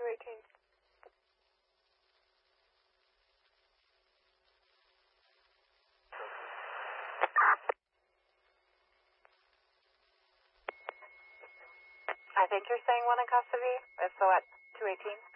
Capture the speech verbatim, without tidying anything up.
two eighteen. I think you're saying one in custody. If so, at two eighteen.